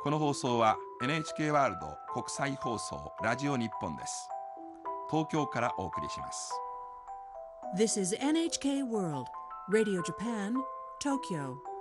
この放送は NHK ワールド国際放送ラジオ日本です。東京からお送りします。 This is NHK World Radio Japan, Tokyo.